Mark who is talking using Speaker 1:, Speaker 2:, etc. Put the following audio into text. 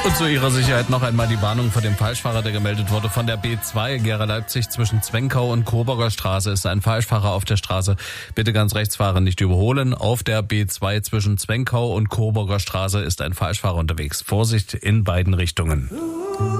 Speaker 1: Und zu Ihrer Sicherheit noch einmal die Warnung vor dem Falschfahrer, der gemeldet wurde. Von der B2 Gera-Leipzig zwischen Zwenkau und Coburger Straße ist ein Falschfahrer auf der Straße. Bitte ganz rechts fahren, nicht überholen. Auf der B2 zwischen Zwenkau und Coburger Straße ist ein Falschfahrer unterwegs. Vorsicht in beiden Richtungen.